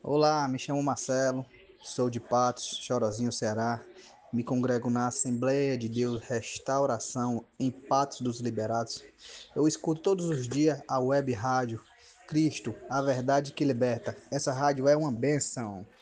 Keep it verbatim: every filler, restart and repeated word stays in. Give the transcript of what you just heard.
Olá, me chamo Marcelo, sou de Patos, Chorozinho, Ceará. Me congrego na Assembleia de Deus Restauração em Patos dos Liberados. Eu escuto todos os dias a web rádio Cristo, a verdade que liberta. Essa rádio é uma benção.